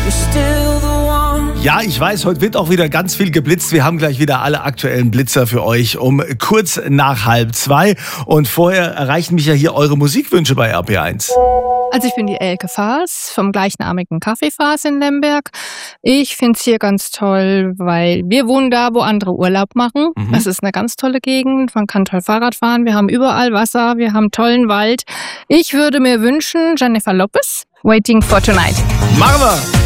Ja, ich weiß, heute wird auch wieder ganz viel geblitzt. Wir haben gleich wieder alle aktuellen Blitzer für euch um kurz nach 1:30. Und vorher erreichen mich ja hier eure Musikwünsche bei RP1. Also ich bin die Elke Faas vom gleichnamigen Café Faas in Lemberg. Ich finde es hier ganz toll, weil wir wohnen da, wo andere Urlaub machen. Das ist eine ganz tolle Gegend. Man kann toll Fahrrad fahren. Wir haben überall Wasser. Wir haben tollen Wald. Ich würde mir wünschen, Jennifer Lopez, Waiting for Tonight. Machen wir!